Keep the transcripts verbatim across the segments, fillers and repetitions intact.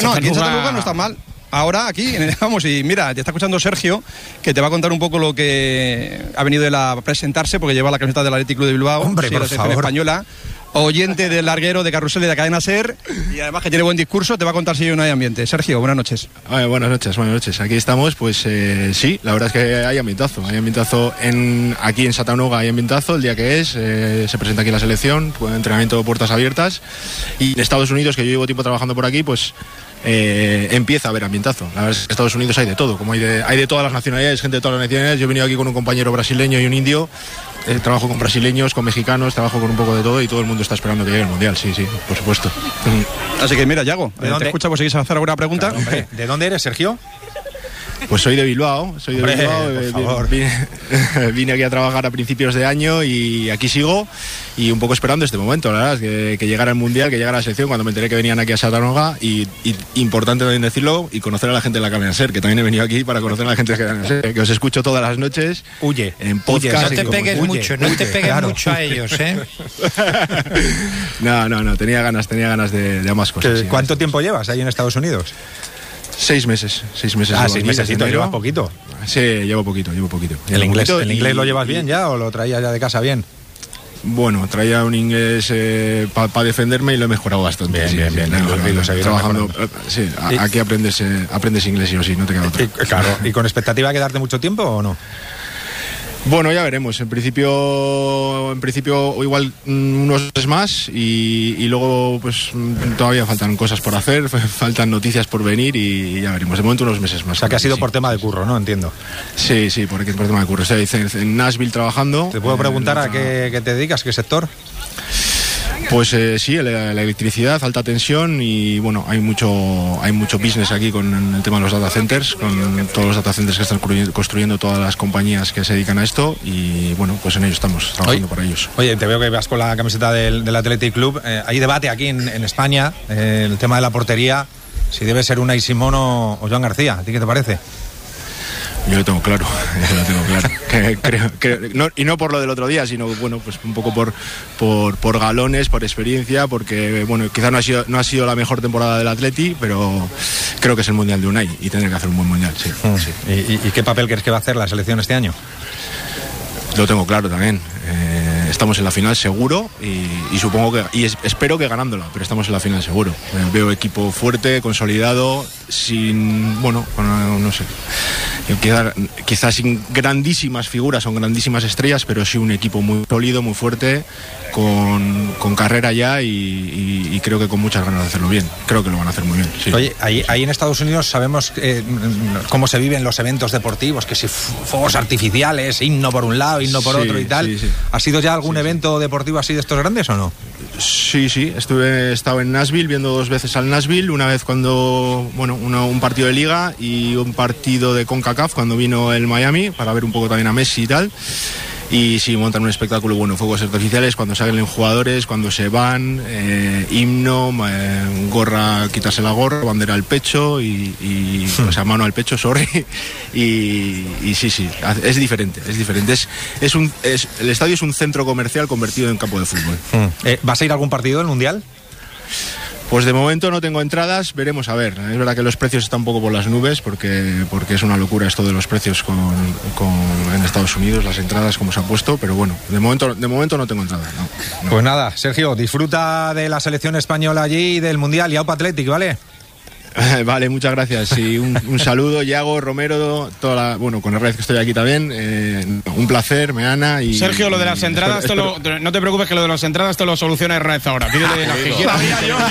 No, aquí en Chattanooga no está mal. Ahora aquí, vamos, y mira, te está escuchando Sergio, que te va a contar un poco lo que ha venido de la presentarse, porque lleva la camiseta del Athletic Club de Bilbao. Hombre, sí, por la selección favor. española, oyente del larguero de Carrusel y de Cadena SER, y además que tiene buen discurso, te va a contar si no hay ambiente. Sergio, buenas noches. Ay, buenas noches, buenas noches. Aquí estamos, pues eh, sí, la verdad es que hay ambientazo. Hay ambientazo en, aquí en Chattanooga, hay ambientazo el día que es, eh, se presenta aquí la selección, pues, entrenamiento de puertas abiertas. Y en Estados Unidos, que yo llevo tiempo trabajando por aquí, pues eh, empieza a haber ambientazo. La verdad es que en Estados Unidos hay de todo, como hay de, hay de todas las nacionalidades, gente de todas las nacionalidades. Yo he venido aquí con un compañero brasileño y un indio. Eh, trabajo con brasileños, con mexicanos, trabajo con un poco de todo y todo el mundo está esperando que llegue el Mundial, sí, sí, por supuesto. Así que mira, Yago, ¿De eh, dónde? te escucha por si quieres hacer alguna pregunta. Claro, hombre. ¿De dónde eres, Sergio? Pues soy de Bilbao, soy de Hombre, Bilbao, por eh, favor. vine, vine aquí a trabajar a principios de año y aquí sigo y un poco esperando este momento, la verdad, que, que llegara el Mundial, que llegara la selección, cuando me enteré que venían aquí a Chattanooga y, y importante también decirlo y conocer a la gente de la Cadena SER, que también he venido aquí para conocer a la gente de la Cadena SER, que os escucho todas las noches. Huye. En Huye, podcast. no te y como- pegues Huye, mucho, no te pegues claro. mucho a ellos, ¿eh? No, no, no, tenía ganas, tenía ganas de, de ambas cosas. sí, ¿Cuánto tiempo llevas ahí en Estados Unidos? Seis meses, seis meses. Ah, llevo seis aquí, desde mesecitos, enero. llevas poquito. Sí, llevo poquito, llevo poquito. ¿El Llevo inglés, poquito el y- inglés lo llevas y- bien ya o lo traías ya de casa bien? Bueno, traía un inglés eh, para defenderme y lo he mejorado bastante. Bien, sí, bien, sí, bien, lo he y lo- mejorado. y lo seguirás trabajando. mejorando. eh, Sí, a- Y- aquí aprendes, eh, aprendes inglés sí o sí, no te queda otra. Y, claro, ¿y con expectativa de quedarte mucho tiempo o no? Bueno, ya veremos. En principio, en principio igual mm, unos meses más y, y luego pues mm, todavía faltan cosas por hacer, faltan noticias por venir y, y ya veremos. De momento unos meses más. O sea, que ha sido sí. por tema de curro, ¿no? Entiendo. Sí, sí, por, por tema de curro. Estoy en, en Nashville trabajando. ¿Te puedo eh, preguntar a otra- qué, qué te dedicas, qué sector? Pues eh, sí, la, la electricidad, alta tensión y bueno, hay mucho hay mucho business aquí con el tema de los data centers, con todos los data centers que están construyendo, construyendo todas las compañías que se dedican a esto y bueno, pues en ello estamos, trabajando Oye, para ellos. Oye, te veo que vas con la camiseta del, del Athletic Club. Eh, hay debate aquí en, en España, eh, el tema de la portería, si debe ser Unai Simón o, o Joan García. ¿A ti qué te parece? Yo lo tengo claro, yo lo tengo claro. Que- creo- creo- no- y no por lo del otro día, sino bueno, pues un poco por, por, por galones, por experiencia, porque bueno, quizás no ha sido no ha sido la mejor temporada del Atleti, pero creo que es el mundial de Unai y tendrá que hacer un buen mundial, sí. sí. ¿Y, y, y qué papel crees que va a hacer la selección este año? Lo tengo claro también. Eh, estamos en la final seguro y, y supongo que y es- espero que ganándola, pero estamos en la final seguro. Eh, veo equipo fuerte, consolidado, sin bueno, con, no sé, eh, quizá- quizás sin grandísimas figuras o grandísimas estrellas, pero sí un equipo muy sólido, muy fuerte, con, con carrera ya y, y- y creo que con muchas ganas de hacerlo bien. Creo que lo van a hacer muy bien. Sí. Oye, ahí, ahí en Estados Unidos sabemos eh, cómo se viven los eventos deportivos, que si fu- fuegos artificiales, himno por un lado, himno por Sí, otro y tal. sí, sí. ¿Ha sido ya algún evento deportivo así de estos grandes o no? Sí, sí, estuve, he estado en Nashville viendo dos veces al Nashville, una vez cuando, bueno, uno- un partido de liga y un partido de CONCACAF cuando vino el Miami para ver un poco también a Messi y tal. Y sí, montan un espectáculo, bueno, fuegos artificiales, cuando salen jugadores, cuando se van, eh, himno, eh, gorra, quitarse la gorra, bandera al pecho y, y o sea, mano al pecho, sorry. Y, y sí, sí, es diferente, es diferente. Es, es un, es, el estadio es un centro comercial convertido en campo de fútbol. Eh, ¿Vas a ir a algún partido del Mundial? Pues de momento no tengo entradas, veremos a ver. Es verdad que los precios están un poco por las nubes porque, porque es una locura esto de los precios con, con- en Estados Unidos, las entradas como se han puesto, pero bueno, de momento, de momento no tengo entradas. No, no. Pues nada, Sergio, disfruta de la selección española allí y del Mundial y Aupa Athletic, ¿vale? Vale, muchas gracias. Y un, un saludo, Yago, Romero, toda la, bueno, con el red que estoy aquí también. eh, un placer, Meana. Y, Sergio, lo de las y entradas, espero- esto lo- no te preocupes que lo de las entradas te lo soluciona Red ahora. Pídele las que quieras.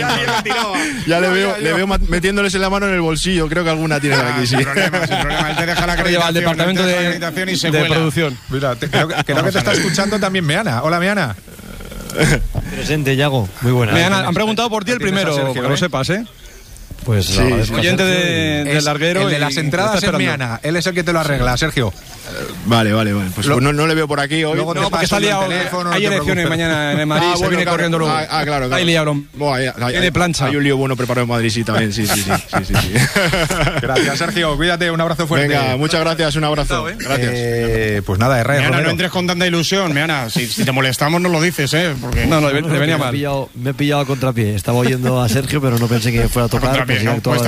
Ya le veo, le veo mat- metiéndoles en la mano en el bolsillo. Creo que alguna tiene aquí, sí. Sin problema, sin problema. Él te deja la Lo lleva al acreditación, departamento él te deja la de, acreditación y se de vuela. producción. Mira, te- creo, que- creo que te está escuchando también Meana. Hola, Meana. Presente, Yago. Muy buena. Me han, han preguntado por ti el Tienes a primero, Sergio, que lo ¿eh? sepas, ¿eh? Pues lo Sí, agradezco a Oyente Sergio de, y- del Es larguero. el de y- las y entradas está es esperando. Meana. Él es el que te lo arregla, Sergio. Vale, vale, vale. Pues, Lo- pues no, no le veo por aquí hoy. Luego te No, porque paso está el liado. teléfono, no Hay te elecciones preocupes. mañana en Madrid, Ah, se bueno, viene claro. corriendo luego. Ah, ah, claro, claro. Ahí liaron. Bueno, hay, hay- Tiene plancha. Hay un lío bueno preparado en Madrid, sí, también. Sí, sí, sí. sí, sí, sí. Gracias, Sergio. Cuídate, un abrazo fuerte. Venga, muchas gracias, un abrazo. Gracias. Eh, pues nada, R. Meana, Romero. no entres con tanta ilusión, Meana. Si, si te molestamos, nos lo dices, ¿eh? Porque No, no, le, le venía me, he mal. pillado, me he pillado a contrapié. Estaba oyendo a Sergio, pero no pensé que fuera a tocar. contrapié también, ¿no? actuaba